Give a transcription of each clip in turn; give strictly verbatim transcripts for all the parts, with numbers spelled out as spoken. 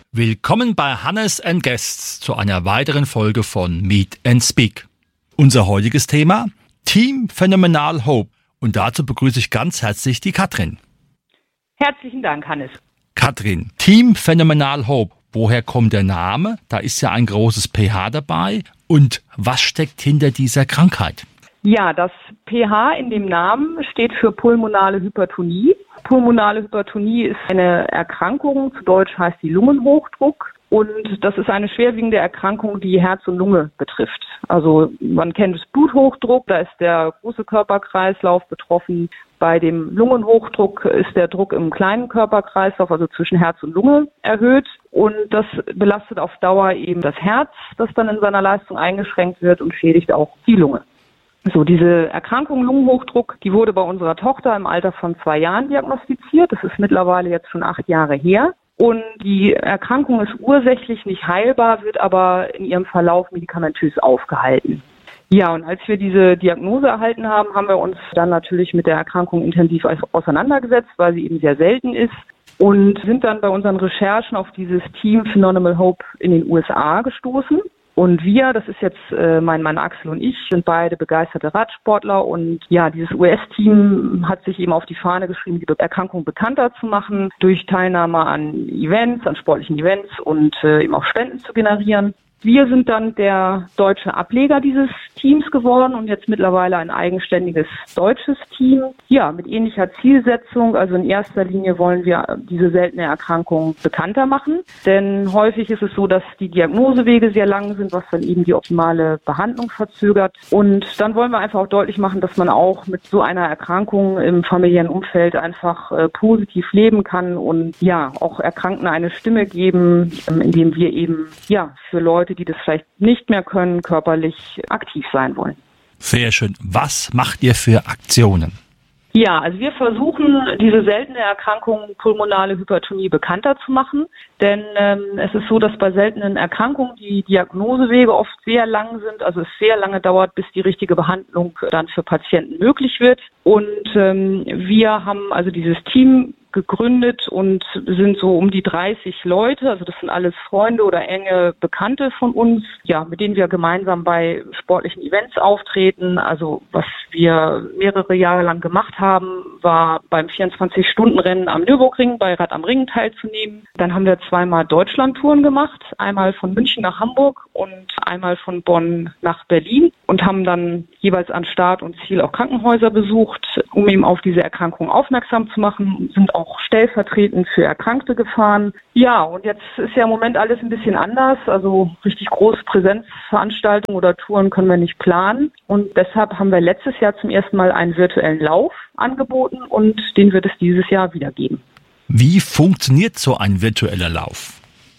Willkommen bei Hannes and Guests zu einer weiteren Folge von Meet and Speak. Unser heutiges Thema: Team Phenomenal Hope. Und dazu begrüße ich ganz herzlich die Katrin. Herzlichen Dank, Hannes. Katrin, Team Phenomenal Hope. Woher kommt der Name? Da ist ja ein großes P H dabei. Und was steckt hinter dieser Krankheit? Ja, das P H in dem Namen steht für pulmonale Hypertonie. Pulmonale Hypertonie ist eine Erkrankung, zu Deutsch heißt die Lungenhochdruck. Und das ist eine schwerwiegende Erkrankung, die Herz und Lunge betrifft. Also man kennt es Bluthochdruck, da ist der große Körperkreislauf betroffen. Bei dem Lungenhochdruck ist der Druck im kleinen Körperkreislauf, also zwischen Herz und Lunge, erhöht. Und das belastet auf Dauer eben das Herz, das dann in seiner Leistung eingeschränkt wird und schädigt auch die Lunge. So, diese Erkrankung Lungenhochdruck, die wurde bei unserer Tochter im Alter von zwei Jahren diagnostiziert. Das ist mittlerweile jetzt schon acht Jahre her. Und die Erkrankung ist ursächlich nicht heilbar, wird aber in ihrem Verlauf medikamentös aufgehalten. Ja, und als wir diese Diagnose erhalten haben, haben wir uns dann natürlich mit der Erkrankung intensiv auseinandergesetzt, weil sie eben sehr selten ist. Und sind dann bei unseren Recherchen auf dieses Team Phenomenal Hope in den U S A gestoßen. Und wir, das ist jetzt äh, mein Mann Axel und ich, sind beide begeisterte Radsportler. Und ja, dieses U S-Team hat sich eben auf die Fahne geschrieben, die Erkrankung bekannter zu machen, durch Teilnahme an Events, an sportlichen Events und äh, eben auch Spenden zu generieren. Wir sind dann der deutsche Ableger dieses Teams geworden und jetzt mittlerweile ein eigenständiges deutsches Team. Ja, mit ähnlicher Zielsetzung. Also in erster Linie wollen wir diese seltene Erkrankung bekannter machen. Denn häufig ist es so, dass die Diagnosewege sehr lang sind, was dann eben die optimale Behandlung verzögert. Und dann wollen wir einfach auch deutlich machen, dass man auch mit so einer Erkrankung im familiären Umfeld einfach äh, positiv leben kann und ja, auch Erkrankten eine Stimme geben, ähm, indem wir eben ja für Leute, die das vielleicht nicht mehr können, körperlich aktiv sein wollen. Sehr schön. Was macht ihr für Aktionen? Ja, also wir versuchen, diese seltene Erkrankung pulmonale Hypertonie bekannter zu machen, denn ähm, es ist so, dass bei seltenen Erkrankungen die Diagnosewege oft sehr lang sind, also es sehr lange dauert, bis die richtige Behandlung dann für Patienten möglich wird. Und ähm, wir haben also dieses Team gegründet und sind so um die dreißig Leute, also das sind alles Freunde oder enge Bekannte von uns, ja, mit denen wir gemeinsam bei sportlichen Events auftreten. Also was wir mehrere Jahre lang gemacht haben, war beim vierundzwanzig-Stunden-Rennen am Nürburgring bei Rad am Ring teilzunehmen. Dann haben wir zweimal Deutschlandtouren gemacht, einmal von München nach Hamburg und einmal von Bonn nach Berlin und haben dann jeweils an Start und Ziel auch Krankenhäuser besucht, um eben auf diese Erkrankung aufmerksam zu machen, sind auch stellvertretend für Erkrankte gefahren. Ja, und jetzt ist ja im Moment alles ein bisschen anders. Also richtig große Präsenzveranstaltungen oder Touren können wir nicht planen. Und deshalb haben wir letztes Jahr zum ersten Mal einen virtuellen Lauf angeboten und den wird es dieses Jahr wieder geben. Wie funktioniert so ein virtueller Lauf?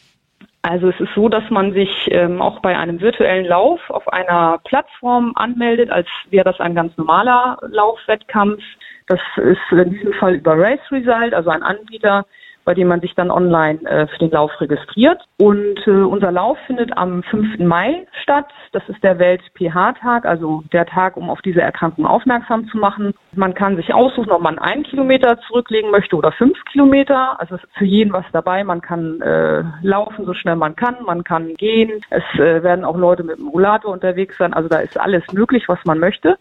Also es ist so, dass man sich ähm, auch bei einem virtuellen Lauf auf einer Plattform anmeldet, als wäre das ein ganz normaler Laufwettkampf. Das ist in diesem Fall über Race Result, also ein Anbieter, bei dem man sich dann online äh, für den Lauf registriert. Und äh, unser Lauf findet am fünften Mai statt. Das ist der Welt-P H-Tag, also der Tag, um auf diese Erkrankung aufmerksam zu machen. Man kann sich aussuchen, ob man einen Kilometer zurücklegen möchte oder fünf Kilometer. Also es ist für jeden was dabei. Man kann äh, laufen, so schnell man kann. Man kann gehen. Es äh, werden auch Leute mit dem Rollator unterwegs sein. Also da ist alles möglich, was man möchte.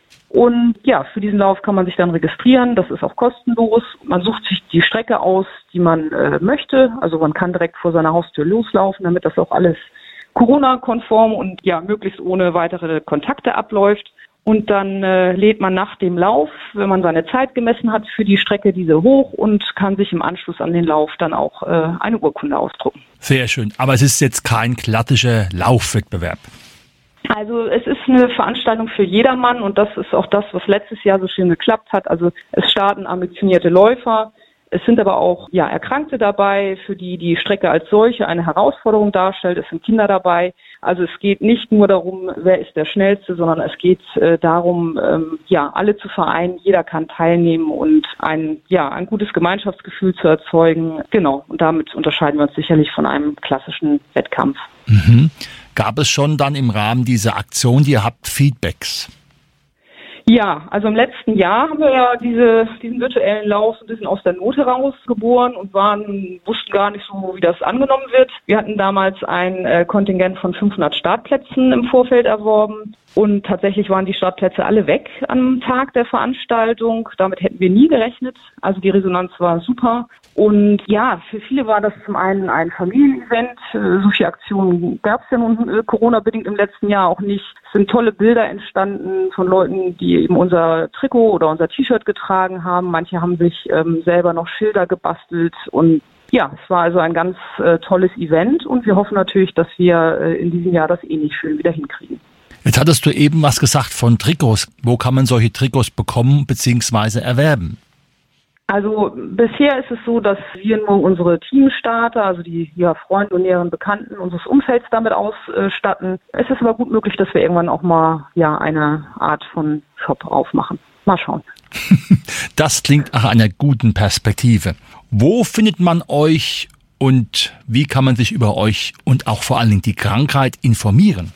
Und ja, für diesen Lauf kann man sich dann registrieren. Das ist auch kostenlos. Man sucht sich die Strecke aus, die man äh, möchte. Also man kann direkt vor seiner Haustür loslaufen, damit das auch alles Corona-konform und ja möglichst ohne weitere Kontakte abläuft. Und dann äh, lädt man nach dem Lauf, wenn man seine Zeit gemessen hat, für die Strecke diese hoch und kann sich im Anschluss an den Lauf dann auch äh, eine Urkunde ausdrucken. Sehr schön. Aber es ist jetzt kein klassischer Laufwettbewerb. Also es ist eine Veranstaltung für jedermann und das ist auch das, was letztes Jahr so schön geklappt hat. Also es starten ambitionierte Läufer, es sind aber auch ja Erkrankte dabei, für die die Strecke als solche eine Herausforderung darstellt. Es sind Kinder dabei. Also es geht nicht nur darum, wer ist der Schnellste, sondern es geht äh, darum, ähm, ja alle zu vereinen. Jeder kann teilnehmen und ein ja ein gutes Gemeinschaftsgefühl zu erzeugen. Genau. Und damit unterscheiden wir uns sicherlich von einem klassischen Wettkampf. Mhm. Gab es schon dann im Rahmen dieser Aktion, die ihr habt, Feedbacks? Ja, also im letzten Jahr haben wir ja diese, diesen virtuellen Lauf so ein bisschen aus der Not heraus geboren und waren, wussten gar nicht so, wie das angenommen wird. Wir hatten damals ein äh, Kontingent von fünfhundert Startplätzen im Vorfeld erworben und tatsächlich waren die Startplätze alle weg am Tag der Veranstaltung. Damit hätten wir nie gerechnet. Also die Resonanz war super. Und ja, für viele war das zum einen ein Familienevent. So viele Aktionen gab es ja nun äh, Corona-bedingt im letzten Jahr auch nicht. Es sind tolle Bilder entstanden von Leuten, die eben unser Trikot oder unser T-Shirt getragen haben. Manche haben sich ähm, selber noch Schilder gebastelt und ja, es war also ein ganz äh, tolles Event und wir hoffen natürlich, dass wir äh, in diesem Jahr das ähnlich schön wieder hinkriegen. Jetzt hattest du eben was gesagt von Trikots. Wo kann man solche Trikots bekommen bzw. erwerben? Also bisher ist es so, dass wir nur unsere Teamstarter, also die ja, Freunde und näheren Bekannten unseres Umfelds damit ausstatten. Es ist aber gut möglich, dass wir irgendwann auch mal ja eine Art von Shop aufmachen. Mal schauen. Das klingt nach einer guten Perspektive. Wo findet man euch und wie kann man sich über euch und auch vor allen Dingen die Krankheit informieren?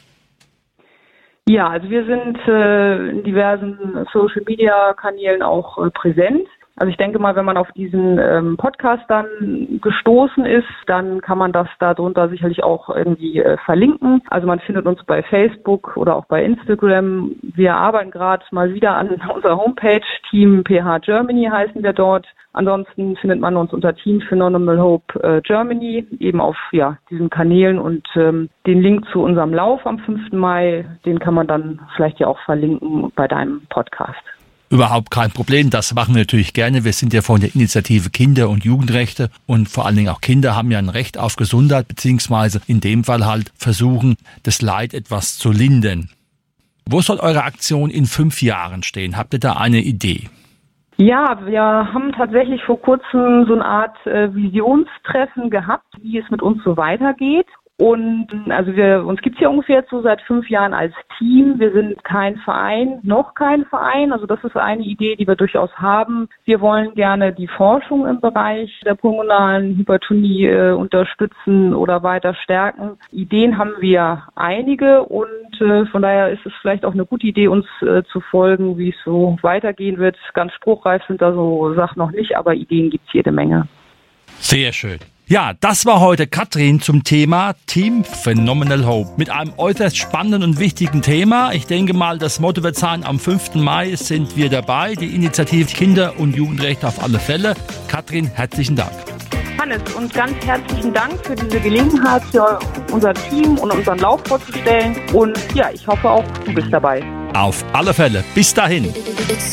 Ja, also wir sind äh, in diversen Social-Media-Kanälen auch äh, präsent. Also ich denke mal, wenn man auf diesen ähm, Podcast dann gestoßen ist, dann kann man das darunter sicherlich auch irgendwie äh, verlinken. Also man findet uns bei Facebook oder auch bei Instagram. Wir arbeiten gerade mal wieder an unserer Homepage, Team P H Germany heißen wir dort. Ansonsten findet man uns unter Team Phenomenal Hope äh, Germany, eben auf ja diesen Kanälen und ähm, den Link zu unserem Lauf am fünften Mai, den kann man dann vielleicht ja auch verlinken bei deinem Podcast. Überhaupt kein Problem, das machen wir natürlich gerne. Wir sind ja von der Initiative Kinder- und Jugendrechte und vor allen Dingen auch Kinder haben ja ein Recht auf Gesundheit, beziehungsweise in dem Fall halt versuchen, das Leid etwas zu lindern. Wo soll eure Aktion in fünf Jahren stehen? Habt ihr da eine Idee? Ja, wir haben tatsächlich vor kurzem so eine Art äh, Visionstreffen gehabt, wie es mit uns so weitergeht. Und also wir uns gibt's ja ungefähr jetzt so seit fünf Jahren als Team. Wir sind kein Verein, noch kein Verein. Also das ist eine Idee, die wir durchaus haben. Wir wollen gerne die Forschung im Bereich der pulmonalen Hypertonie äh, unterstützen oder weiter stärken. Ideen haben wir einige und äh, von daher ist es vielleicht auch eine gute Idee, uns äh, zu folgen, wie es so weitergehen wird. Ganz spruchreif sind da so Sachen noch nicht, aber Ideen gibt's jede Menge. Sehr schön. Ja, das war heute Katrin zum Thema Team Phenomenal Hope mit einem äußerst spannenden und wichtigen Thema. Ich denke mal, das Motto wird sein, am fünften Mai sind wir dabei. Die Initiative Kinder- und Jugendrechte auf alle Fälle. Katrin, herzlichen Dank. Hannes, und ganz herzlichen Dank für diese Gelegenheit, für unser Team und unseren Lauf vorzustellen. Und ja, ich hoffe auch, du bist dabei. Auf alle Fälle. Bis dahin.